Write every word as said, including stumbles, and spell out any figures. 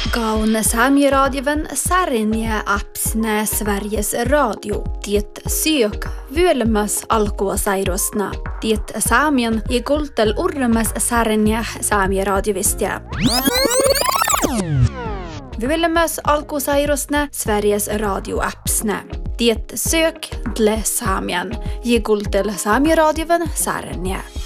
Kaun Saami-radioven Säärinjä apsnä Sveriges Radio. Tiet sök vyölemäs alkua sairosna. Tiet saamien ja kultel urremäs Säärinjä Saami-radiovistja. Vyölemäs alku sairosna Sveriges Radio apsnä. Tiet sök tle saamien ja kultel Saami-radioven Säärinjä.